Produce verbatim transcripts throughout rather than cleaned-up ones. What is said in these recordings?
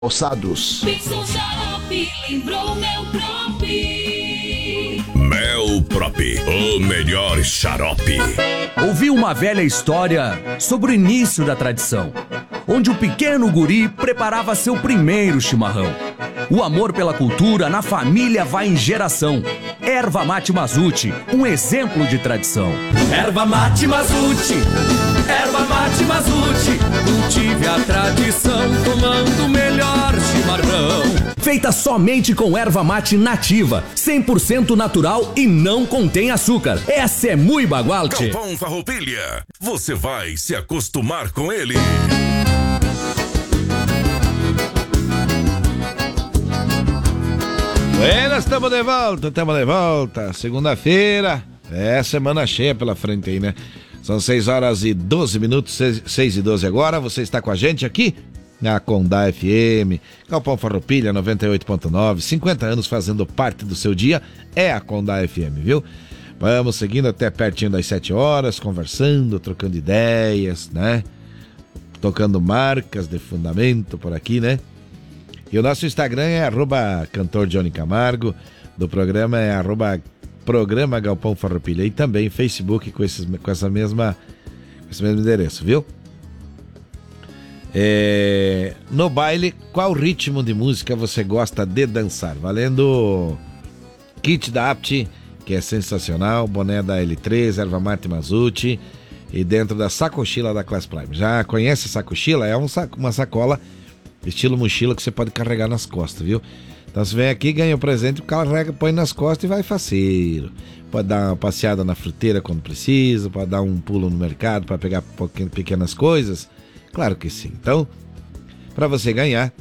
Calçados. Pensou xarope, lembrou Mel Prop. Mel Prop, o melhor xarope. Ouvi uma velha história sobre o início da tradição, onde o pequeno guri preparava seu primeiro chimarrão. O amor pela cultura na família vai em geração. Erva Mate Mazuti, um exemplo de tradição. Erva Mate Mazuti, Erva Mate Mazuti, cultive a tradição tomando o melhor chimarrão. Feita somente com erva mate nativa, cem por cento natural e não contém açúcar. Essa é muito bagualte. Galpão Farroupilha, você vai se acostumar com ele. Buenas, estamos de volta, estamos de volta. Segunda-feira, é semana cheia pela frente aí, né? São seis horas e doze minutos, seis e doze agora. Você está com a gente aqui na Condá F M, Galpão Farroupilha noventa e oito ponto nove, cinquenta anos fazendo parte do seu dia, é a Condá F M, viu? Vamos seguindo até pertinho das sete horas, conversando, trocando ideias, né? Tocando marcas de fundamento por aqui, né? E o nosso Instagram é arroba cantor Johnny Camargo, do programa é arroba programa Galpão Farroupilha, e também Facebook com, esses, com, essa mesma, com esse mesmo endereço, viu? É, no baile, qual ritmo de música você gosta de dançar? Valendo kit da Apt, que é sensacional, boné da L três, erva mate Mazuti, e dentro da sacochila da Class Prime. Já conhece a sacochila? É um saco, uma sacola estilo mochila que você pode carregar nas costas, viu? Então você vem aqui, ganha o presente, carrega, põe nas costas e vai faceiro. Pode dar uma passeada na fruteira quando precisa, pode dar um pulo no mercado para pegar pequenas coisas. Claro que sim. Então, para você ganhar,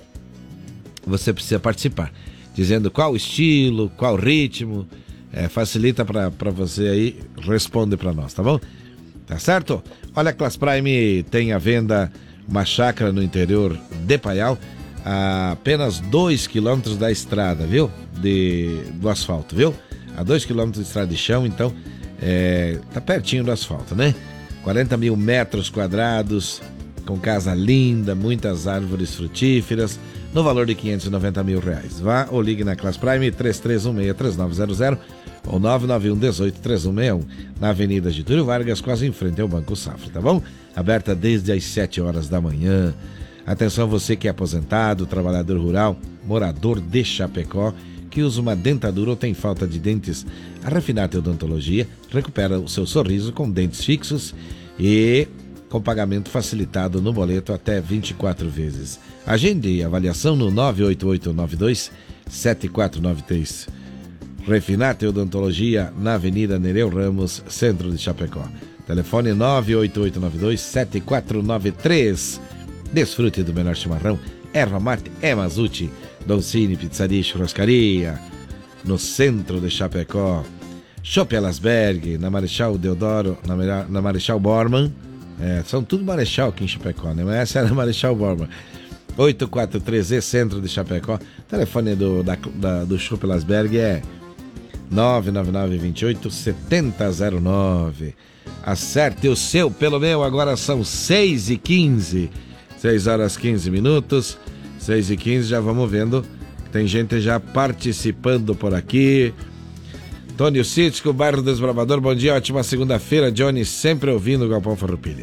você precisa participar, dizendo qual estilo, qual ritmo, é, facilita para você aí, responde para nós, tá bom? Tá certo? Olha, a Class Prime tem à venda uma chácara no interior de Paial, a apenas dois quilômetros da estrada, viu? De, do asfalto, viu? A dois quilômetros de estrada de chão, então, é, tá pertinho do asfalto, né? quarenta mil metros quadrados, com casa linda, muitas árvores frutíferas, no valor de quinhentos e noventa mil reais. Vá ou ligue na Class Prime três três um seis, três nove zero zero ou nove nove um um oito, três um seis um, na Avenida Getúlio Vargas, quase em frente ao Banco Safra, tá bom? Aberta desde as sete horas da manhã. Atenção você que é aposentado, trabalhador rural, morador de Chapecó, que usa uma dentadura ou tem falta de dentes. A Refinate Odontologia recupera o seu sorriso com dentes fixos e com pagamento facilitado no boleto até vinte e quatro vezes. Agende avaliação no nove oito oito nove dois sete quatro nove três. Refinate Odontologia, na Avenida Nereu Ramos, centro de Chapecó. Telefone nove oito oito nove dois sete quatro nove três. Desfrute do melhor chimarrão. Erva mate é Mazuti. Don Cine Pizzaria e Churrascaria, no centro de Chapecó. Chopp Elasberg, na Marechal Deodoro, na, na Marechal Bormann. É, são tudo Marechal aqui em Chapecó, né? Mas essa era a Marechal Bormann. oito quatro três Z, centro de Chapecó. O telefone do, da, da, do Chopp Elasberg é nove nove nove dois oito sete zero zero nove. Acerte o seu pelo meu. Agora são seis e quinze. seis horas e quinze minutos. seis e quinze, já vamos vendo. Tem gente já participando por aqui. Tônio Cítico, bairro do Desbravador. Bom dia, ótima segunda-feira. Johnny, sempre ouvindo o Galpão Farroupilha.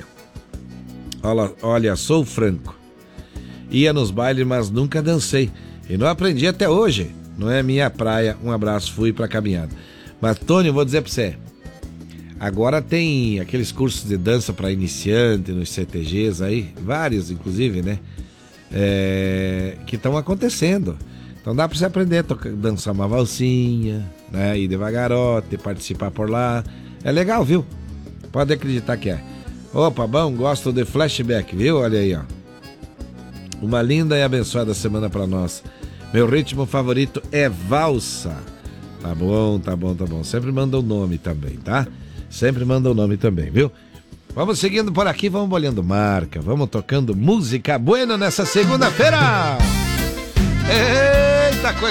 Olha, olha, sou franco. Ia nos bailes, mas nunca dancei. E não aprendi até hoje. Não é minha praia. Um abraço, fui pra caminhada. Mas, Tônio, vou dizer pra você. Agora tem aqueles cursos de dança para iniciante nos C T Gs aí, vários inclusive, né? É, que estão acontecendo. Então dá para você aprender a tocar, dançar uma valsinha, né? Ir devagarote, participar por lá. É legal, viu? Pode acreditar que é. Opa, bom, gosto de flashback, viu? Olha aí, ó. Uma linda e abençoada semana para nós. Meu ritmo favorito é valsa. Tá bom, tá bom, tá bom. Sempre manda o nome também, tá? Sempre manda o nome também, viu? Vamos seguindo por aqui, vamos olhando marca, vamos tocando música buena nessa segunda-feira. É...